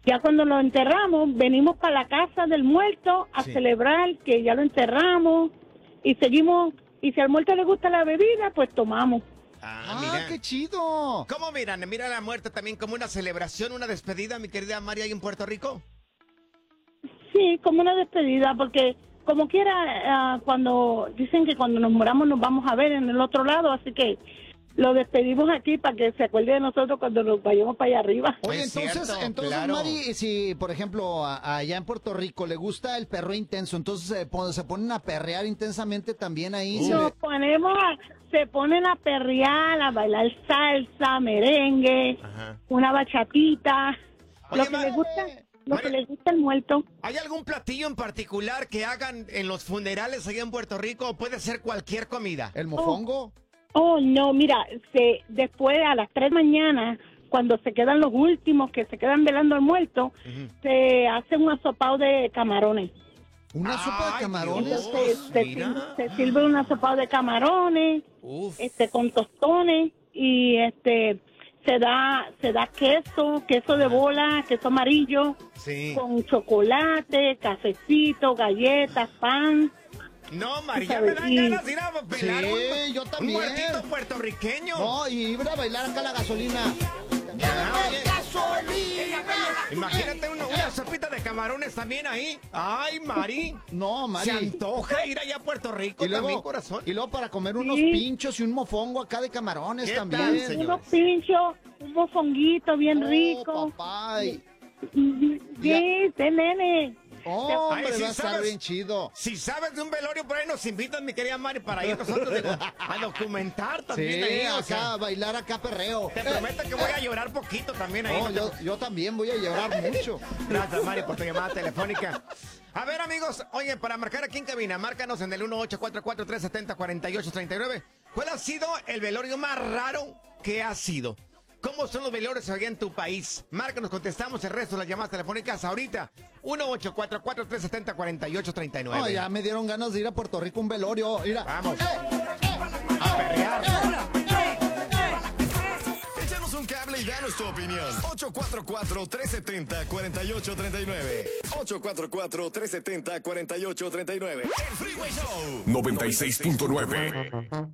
Ya cuando lo enterramos, venimos para la casa del muerto a celebrar que ya lo enterramos y seguimos. Y si al muerto le gusta la bebida, pues tomamos. Mira. ¡Qué chido! ¿Cómo miran? ¿Mira la muerte también como una celebración, una despedida, mi querida María, ahí en Puerto Rico? Sí, como una despedida, porque como quiera, cuando dicen que cuando nos muramos nos vamos a ver en el otro lado, así que lo despedimos aquí para que se acuerde de nosotros cuando nos vayamos para allá arriba. Oye, Es entonces, cierto, claro. Mari, si por ejemplo allá en Puerto Rico le gusta el perreo intenso, entonces se ponen a perrear intensamente también ahí. Se ponen a perrear, a bailar salsa, merengue, una bachatita, Oye, lo que les gusta al muerto. ¿Hay algún platillo en particular que hagan en los funerales allá en Puerto Rico o puede ser cualquier comida? ¿El mofongo? Oh, no, mira, después a las 3 de la mañana, cuando se quedan los últimos que se quedan velando al muerto, se hace un asopado de camarones. ¿Una sopa de camarones? Entonces, se sirve un asopado de camarones, con tostones y se da queso de bola, queso amarillo, con chocolate, cafecito, galletas, pan. No, María, me dan ganas de ir a pelar yo también. un muertito puertorriqueño. No, y ir a bailar acá la gasolina. Imagínate una sopita de camarones también ahí. Ay, Mari. No, Mari. Se antoja ir allá a Puerto Rico también, corazón. Y luego para comer unos pinchos y un mofongo acá de camarones también. Tal, unos pinchos, un mofonguito bien rico. Papá. Sí, nene. Hombre, va a estar bien chido. Si sabes de un velorio por ahí, nos invitan, mi querida Mari, para ir nosotros a documentar también ahí. Acá, a bailar acá perreo. Te prometo que voy a llorar poquito también ahí. Yo también voy a llorar mucho. Gracias, Mari, por tu llamada telefónica. A ver, amigos, oye, para marcar aquí en cabina, márcanos en el 1844-370-4839. ¿Cuál ha sido el velorio más raro que ha sido? ¿Cómo son los velorios allá en tu país? Márcanos, contestamos el resto de las llamadas telefónicas ahorita. 1844-370-4839. No, ya me dieron ganas de ir a Puerto Rico un velorio. Mira. Vamos. A perrear. Échanos un cable y danos tu opinión. 844-370-4839. 844-370-4839. El Freeway Show 96.9.